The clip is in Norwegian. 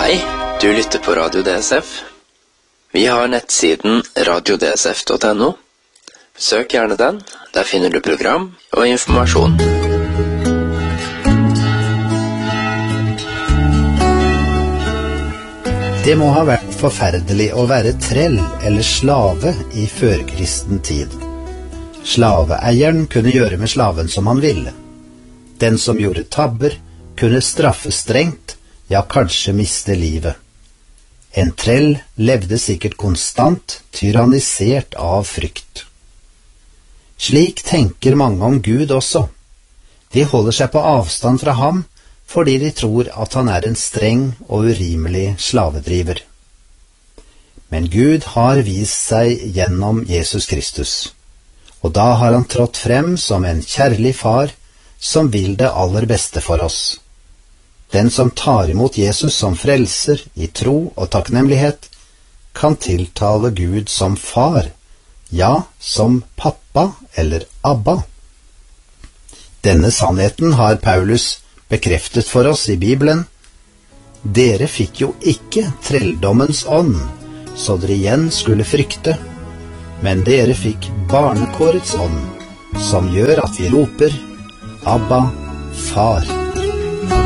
Hei, du lytter på Radio DSF. Vi har nettsiden radiodsf.no. Besøk gjerne den, der finner du program og informasjon. Det må ha vært forferdelig å være trell eller slave i førkristen tid. Slaveeieren kunne gjøre med slaven som han ville. Den som gjorde tabber, kunne straffe strengt, ja, kanskje miste livet. En trell levde sikkert konstant, tyrannisert av frykt. Slik tenker mange om Gud også. De holder seg på avstand fra ham, fordi de tror at han er en streng og urimelig slavedriver. Men Gud har vist seg gjennom Jesus Kristus, og da har han trådt frem som en kjærlig far som vil det aller beste for oss. Den som tar imot Jesus som frelser i tro og takknemlighet, kan tiltale Gud som far, ja, som pappa eller Abba. Denne sannheten har Paulus bekreftet for oss i Bibelen. Dere fikk jo ikke trelldommens ånd, så dere igjen skulle frykte, men dere fikk barnekårets ånd, som gjør at vi roper, Abba, far.